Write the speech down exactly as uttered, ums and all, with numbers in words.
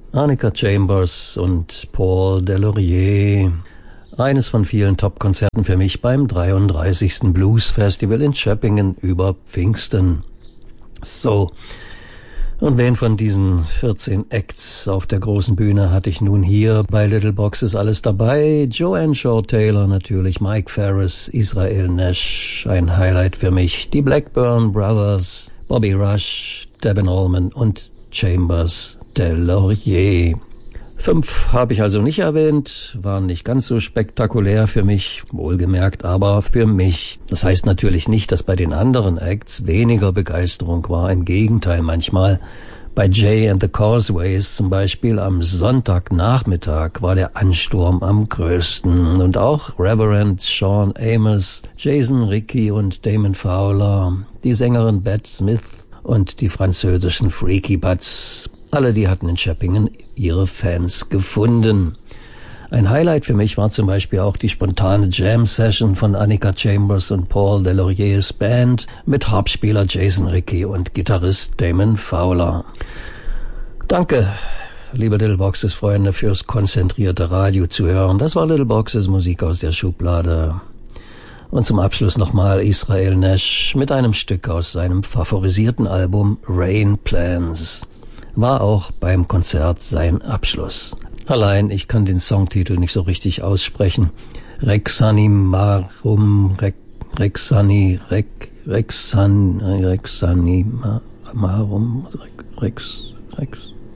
Annika Chambers und Paul Delorier. Eines von vielen Top-Konzerten für mich beim dreiunddreißigsten Blues Festival in Schöppingen über Pfingsten. So, und wen von diesen vierzehn Acts auf der großen Bühne hatte ich nun hier bei Little Boxes alles dabei? Joanne Shaw Taylor natürlich, Mike Ferris, Israel Nash, ein Highlight für mich. Die Blackburn Brothers, Bobby Rush, Devin Allman und Chambers Delorier. Fünf habe ich also nicht erwähnt, waren nicht ganz so spektakulär für mich, wohlgemerkt, aber für mich. Das heißt natürlich nicht, dass bei den anderen Acts weniger Begeisterung war, im Gegenteil manchmal. Bei Jay and the Causeways zum Beispiel am Sonntagnachmittag war der Ansturm am größten. Und auch Reverend Sean Amos, Jason Rickey und Damon Fowler, die Sängerin Bette Smith und die französischen Freaky Butts. Alle, die hatten in Schöppingen ihre Fans gefunden. Ein Highlight für mich war zum Beispiel auch die spontane Jam-Session von Annika Chambers und Paul Deloriers Band mit Harpspieler Jason Rickey und Gitarrist Damon Fowler. Danke, liebe Little Boxes Freunde, fürs konzentrierte Radio zu hören. Das war Little Boxes Musik aus der Schublade. Und zum Abschluss nochmal Israel Nash mit einem Stück aus seinem favorisierten Album Rain Plans. War auch beim Konzert sein Abschluss. Allein, ich kann den Songtitel nicht so richtig aussprechen. Rexani Marum, Rex, Rexani, Rex, Rexani, Rexani Marum, Rex, Rex, Rex.